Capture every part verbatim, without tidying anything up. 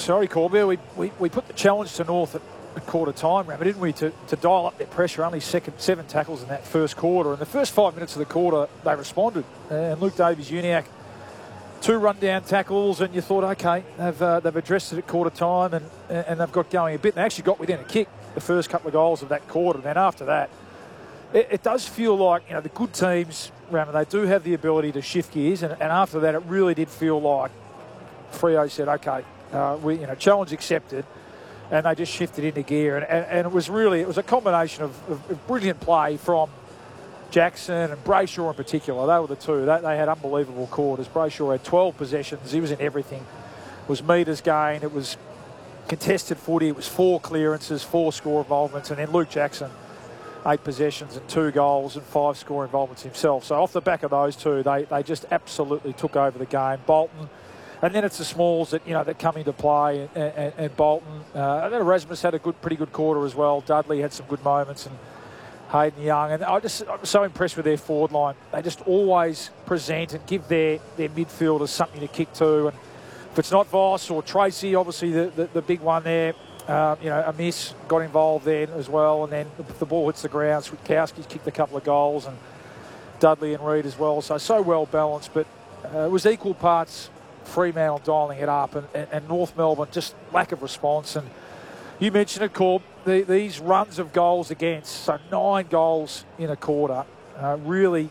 Sorry, Corby. We, we, we put the challenge to North at, at quarter time, Rammer, didn't we, to, to dial up their pressure. Only second, seven tackles in that first quarter. In the first five minutes of the quarter, they responded. And Luke Davies-Uniacke, two run-down tackles, and you thought, OK, they've, uh, they've addressed it at quarter time, and, and they've got going a bit. And they actually got within a kick the first couple of goals of that quarter. And then after that, it, it does feel like, you know, the good teams, Rammer, they do have the ability to shift gears. And, and after that, it really did feel like Freo said, OK, uh, we, you know, challenge accepted, and they just shifted into gear. And, and, and it was really, it was a combination of, of, of brilliant play from Jackson and Brayshaw in particular. They were the two. They, they had unbelievable quarters. Brayshaw had twelve possessions. He was in everything. It was metres gained. It was contested footy. It was four clearances, four score involvements. And then Luke Jackson, eight possessions and two goals and five score involvements himself. So off the back of those two, they, they just absolutely took over the game. Bolton, and then it's the smalls that, you know, that come into play, and, and, and Bolton. Uh, and then Erasmus had a good, pretty good quarter as well. Dudley had some good moments, and Hayden Young. And I just, I'm so impressed with their forward line. They just always present and give their, their midfielders something to kick to. And if it's not Voss or Tracy, obviously the, the, the big one there, um, you know, a miss got involved then as well. And then the, the ball hits the ground. Switkowski's kicked a couple of goals, and Dudley and Reid as well. So, so well balanced. But uh, it was equal parts Fremantle dialing it up, and, and, and North Melbourne just lack of response. And you mentioned it, Corb, the, these runs of goals against, so nine goals in a quarter, uh, really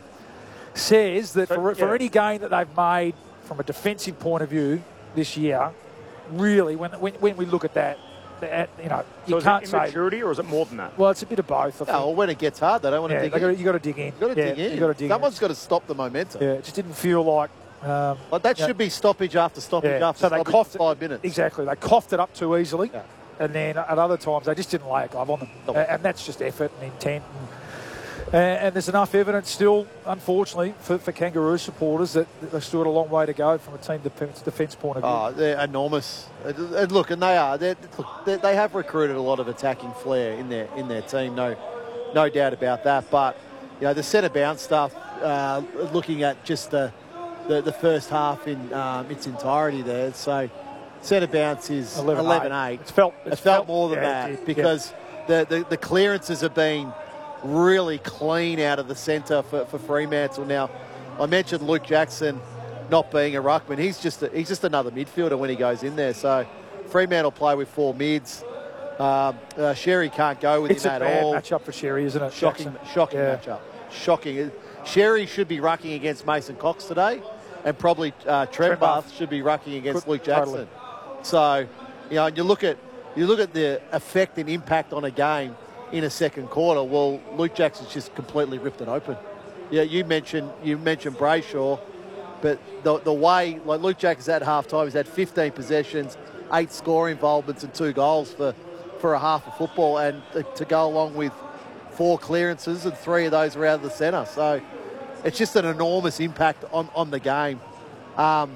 says that for, for any gain that they've made from a defensive point of view this year, really, when when, when we look at that, that you know, you so can't is it say immaturity, or is it more than that? Well, it's a bit of both. I think. No, when it gets hard, they don't want to yeah, dig in. in. You've got to dig in. You've got to yeah, dig in. You've got to dig Someone's in. got to stop the momentum. Yeah, it just didn't feel like. Um, Like that yeah. should be stoppage after stoppage Yeah, after so they stoppage coughed for five minutes. Exactly. They coughed it up too easily. Yeah. And then at other times, they just didn't lay a glove on them. No. And that's just effort and intent. And, and there's enough evidence still, unfortunately, for, for Kangaroo supporters that they still got a long way to go from a team defence, defence point of view. Oh, they're enormous. And look, and they are. They're, look, they they have recruited a lot of attacking flair in their in their team. No, no doubt about that. But you know, the centre bounce stuff. Uh, looking at just the the, the first half in um, its entirety there. So centre bounce is eleven eight. It's felt, It's it's felt, felt more than yeah, that it, because yeah. the, the, the clearances have been really clean out of the centre for, for Fremantle. Now, I mentioned Luke Jackson not being a ruckman. He's just a, he's just another midfielder when he goes in there. So Fremantle play with four mids. Um, uh, Sherry can't go with it's him a at bad all. matchup for Sherry, isn't it? Shocking, Jackson? shocking yeah. matchup. Shocking. Sherry should be rucking against Mason Cox today, and probably uh, Trembath should be rucking against Could, Luke Jackson. totally. So, you know, and you look at you look at the effect and impact on a game in a second quarter. Well, Luke Jackson's just completely ripped it open. Yeah, you mentioned you mentioned Brayshaw, but the the way like Luke Jackson's at half time, he's had fifteen possessions, eight score involvements, and two goals for for a half of football, and to go along with four clearances, and three of those were out of the centre. So it's just an enormous impact on, on the game. Um,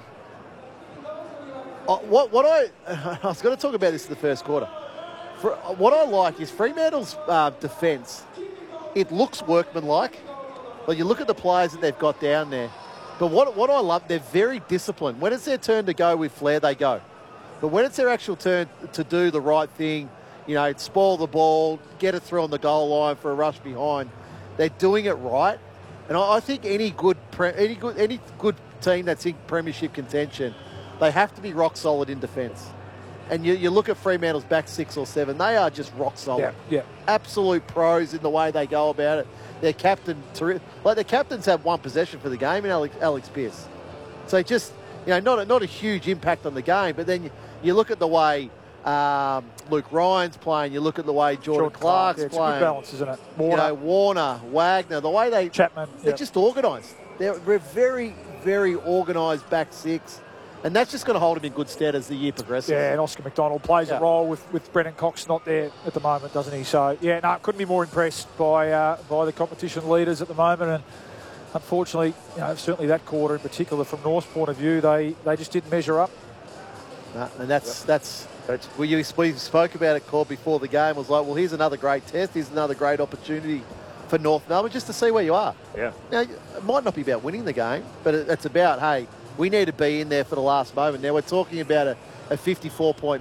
what what I I was going to talk about this in the first quarter. For, what I like is Fremantle's uh, defence. It looks workmanlike. Like you look at the players that they've got down there. But what what I love, they're very disciplined. When it's their turn to go with flair, they go. But when it's their actual turn to do the right thing, you know, spoil the ball, get it through on the goal line for a rush behind, they're doing it right. And I, I think any good pre, any good any good team that's in premiership contention, they have to be rock solid in defence. And you, you look at Fremantle's back six or seven, they are just rock solid. Yeah, yeah. Absolute pros in the way they go about it. Their captain, like their captains have one possession for the game in Alex, Alex Pearce. So just, you know, not a, not a huge impact on the game, but then you, you look at the way um, Luke Ryan's playing, you look at the way Jordan, Jordan Clark's Clark, yeah, it's playing. a good balance, isn't it? You Warner, know, Warner, Wagner, the way they... Chapman. They're yeah. just organised. They're, they're very, very organised back six. And that's just going to hold him in good stead as the year progresses. Yeah, and Oscar McDonald plays Yeah. a role with, with Brennan Cox not there at the moment, doesn't he? So, yeah, no, couldn't be more impressed by uh, by the competition leaders at the moment. And unfortunately, you know, certainly that quarter in particular, from North's point of view, they, they just didn't measure up. No, and that's, yep. that's, that's well, you, we spoke about it, Corb, before the game. It was like, well, here's another great test. Here's another great opportunity for North Melbourne just to see where you are. Yeah. Now, it might not be about winning the game, but it, it's about, hey, we need to be in there for the last moment. Now, we're talking about a, a fifty-four point